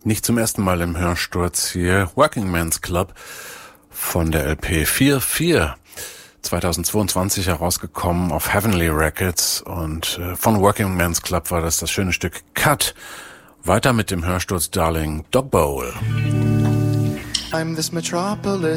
Nicht zum ersten Mal im Hörsturz hier. Working Men's Club von der LP 4-4. 2022 herausgekommen auf Heavenly Records und von Working Men's Club war das schöne Stück Cut. Weiter mit dem Hörsturz Darling Dog Bowl. I'm this metropolis